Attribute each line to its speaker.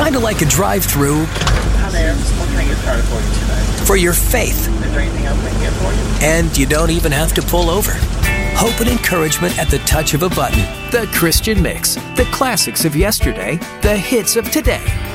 Speaker 1: Kind of like a drive-through
Speaker 2: Hi there. What can I get started for you today?
Speaker 1: for your faith.
Speaker 2: Is there anything else I can get for you?
Speaker 1: And you don't even have to pull over. Hope and encouragement at the touch of a button. The Christian Mix. The classics of yesterday, the hits of today.